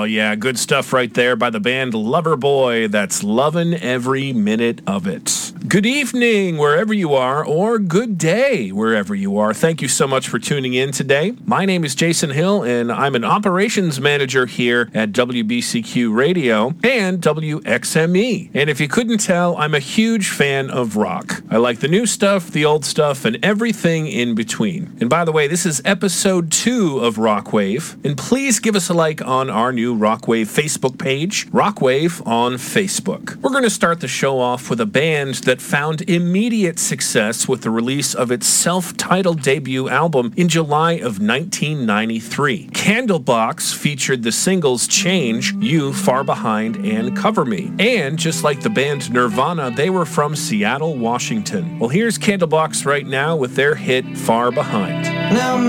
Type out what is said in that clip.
yeah, good stuff right there by the band Loverboy. That's lovin' every minute of it. Good evening, wherever you are, or good day, wherever you are. Thank you so much for tuning in today. My name is Jason Hill, and I'm an operations manager here at WBCQ Radio and WXME. And if you couldn't tell, I'm a huge fan of rock. I like the new stuff, the old stuff, and everything in between. And by the way, this is episode 2 of Rockwave. And please give us a like on our new Rockwave Facebook page, Rockwave on Facebook. We're going to start the show off with a band that found immediate success with the release of its self-titled debut album in July of 1993. Candlebox featured the singles Change, You, Far Behind, and Cover Me. And just like the band Nirvana, they were from Seattle, Washington. Well, here's Candlebox right now with their hit Far Behind. Now